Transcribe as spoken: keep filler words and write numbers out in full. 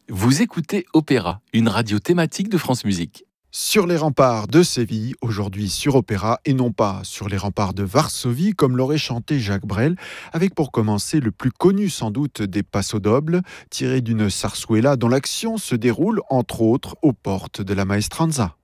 Vous écoutez Opéra, une radio thématique de France Musique. Sur les remparts de Séville, aujourd'hui sur Opéra, et non pas sur les remparts de Varsovie, comme l'aurait chanté Jacques Brel, avec pour commencer le plus connu sans doute des Passo Doble, tiré d'une sarsuela dont l'action se déroule entre autres aux portes de la Maestranza.